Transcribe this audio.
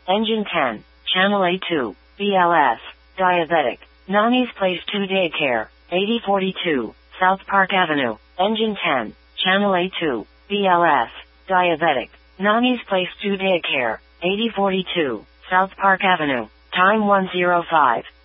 Engine 10, Channel A2, BLS, Diabetic, Nani's Place 2 Daycare, 8042, South Park Avenue. Engine 10, Channel A2, BLS, Diabetic, Nani's Place 2 Daycare, 8042, South Park Avenue. Time 1:05.